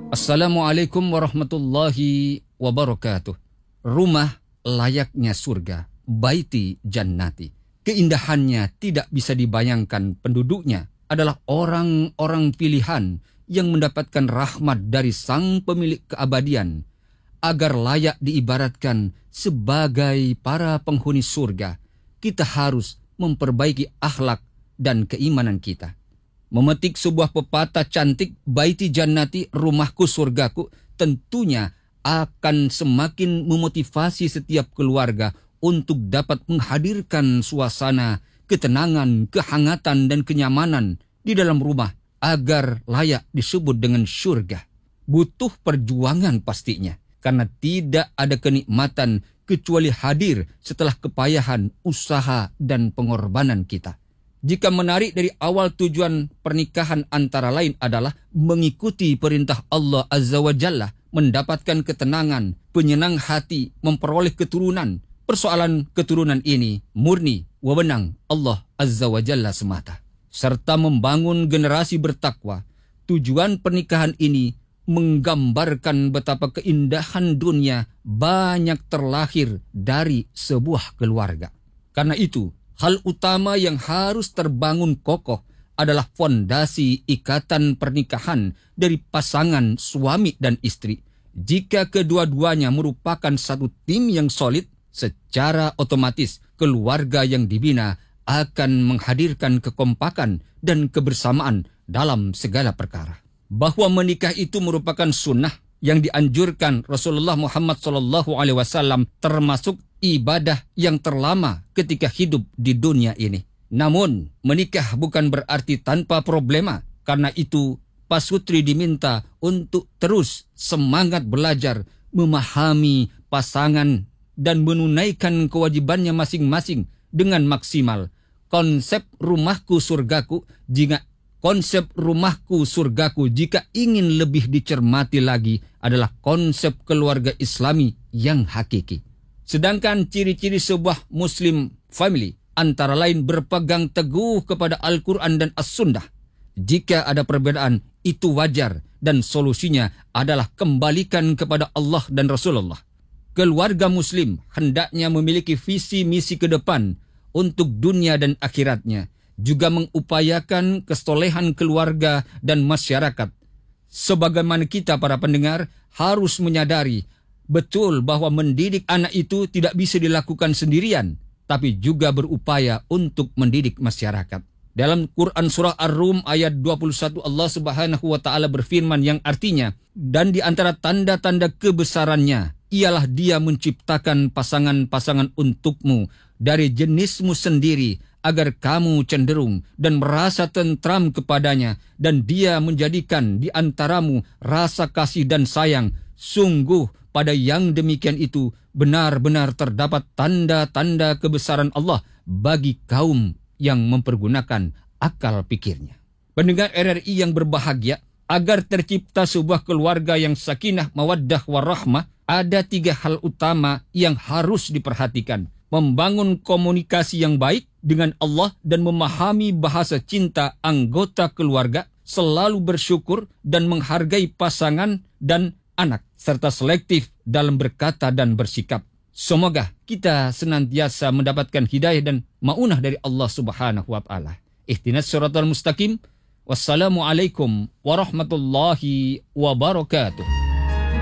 Assalamualaikum warahmatullahi wabarakatuh. Rumah layaknya surga, baiti jannati. Keindahannya tidak bisa dibayangkan. Penduduknya adalah orang-orang pilihan yang mendapatkan rahmat dari sang pemilik keabadian. Agar layak diibaratkan sebagai para penghuni surga, kita harus memperbaiki akhlak dan keimanan kita. Memetik sebuah pepatah cantik, baiti jannati, rumahku surgaku, tentunya akan semakin memotivasi setiap keluarga untuk dapat menghadirkan suasana ketenangan, kehangatan, dan kenyamanan di dalam rumah agar layak disebut dengan surga. Butuh perjuangan pastinya, karena tidak ada kenikmatan kecuali hadir setelah kepayahan, usaha, dan pengorbanan kita. Jika menarik dari awal tujuan pernikahan antara lain adalah mengikuti perintah Allah Azza wa Jalla, mendapatkan ketenangan, penyenang hati, memperoleh keturunan. Persoalan keturunan ini murni wewenang Allah Azza wa Jalla semata. Serta membangun generasi bertakwa. Tujuan pernikahan ini menggambarkan betapa keindahan dunia banyak terlahir dari sebuah keluarga. Karena itu, hal utama yang harus terbangun kokoh adalah fondasi ikatan pernikahan dari pasangan suami dan istri. Jika kedua-duanya merupakan satu tim yang solid, secara otomatis keluarga yang dibina akan menghadirkan kekompakan dan kebersamaan dalam segala perkara. Bahwa menikah itu merupakan sunnah yang dianjurkan Rasulullah Muhammad SAW, termasuk ibadah yang terlama ketika hidup di dunia ini. Namun, menikah bukan berarti tanpa problema. Karena itu, pasutri diminta untuk terus semangat belajar, memahami pasangan, dan menunaikan kewajibannya masing-masing dengan maksimal. Konsep rumahku surgaku, jika ingin lebih dicermati lagi adalah konsep keluarga Islami yang hakiki. Sedangkan ciri-ciri sebuah Muslim family antara lain berpegang teguh kepada Al-Quran dan As-Sunnah. Jika ada perbedaan, itu wajar dan solusinya adalah kembalikan kepada Allah dan Rasulullah. Keluarga Muslim hendaknya memiliki visi misi ke depan untuk dunia dan akhiratnya, juga mengupayakan kesolehan keluarga dan masyarakat. Sebagaimana kita para pendengar harus menyadari betul bahwa mendidik anak itu tidak bisa dilakukan sendirian, tapi juga berupaya untuk mendidik masyarakat. Dalam Quran Surah Ar-Rum ayat 21 Allah Subhanahu wa Ta'ala berfirman yang artinya, dan di antara tanda-tanda kebesarannya ialah Dia menciptakan pasangan-pasangan untukmu dari jenismu sendiri, agar kamu cenderung dan merasa tentram kepadanya, dan Dia menjadikan di antaramu rasa kasih dan sayang. Sungguh pada yang demikian itu benar-benar terdapat tanda-tanda kebesaran Allah bagi kaum yang mempergunakan akal pikirnya. Pendengar RRI yang berbahagia, agar tercipta sebuah keluarga yang sakinah, mawaddah, warahmah, ada 3 hal utama yang harus diperhatikan. Membangun komunikasi yang baik dengan Allah dan memahami bahasa cinta anggota keluarga, selalu bersyukur dan menghargai pasangan dan anak, serta selektif dalam berkata dan bersikap. Semoga kita senantiasa mendapatkan hidayah dan maunah dari Allah Subhanahu wa Ta'ala. Ihdinas siratal mustaqim. Wassalamualaikum warahmatullahi wabarakatuh.